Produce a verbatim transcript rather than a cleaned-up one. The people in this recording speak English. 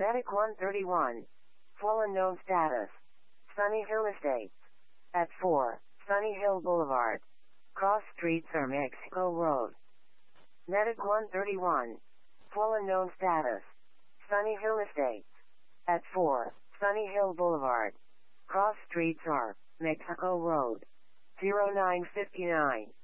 Medic one thirty-one. Fallen known status. Sunny Hill Estates. At four, Sunny Hill Boulevard. Cross streets are Mexico Road. Medic one thirty-one. Fallen known status. Sunny Hill Estates. At four, Sunny Hill Boulevard. Cross streets are Mexico Road. zero nine five nine.